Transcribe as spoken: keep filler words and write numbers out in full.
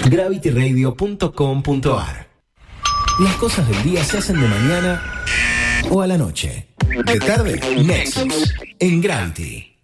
gravity radio punto com punto a r. Las cosas del día se hacen de mañana o a la noche. De tarde, Nexus, en Gravity.